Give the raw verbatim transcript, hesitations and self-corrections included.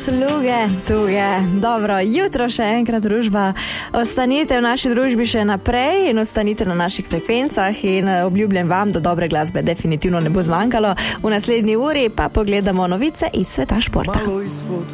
sluge, tu je. Dobro, jutro še enkrat družba. Ostanite v naši družbi še naprej in ostanite na naših frekvencah in obljubljam vam, da dobre glasbe definitivno ne bo zmanjkalo. V naslednji uri pa pogledamo novice iz sveta športa. Malo izhod